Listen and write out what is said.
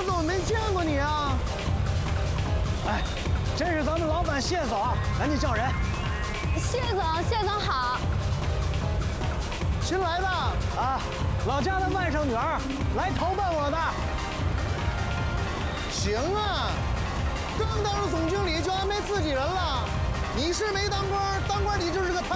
怎么没见过你啊？哎，这是咱们老板谢总，赶紧叫人。 谢总好。 新来的啊，老家的外甥女儿来投奔我的。行啊，刚当上总经理就安排自己人了，你是没当官，当官你就是个贪。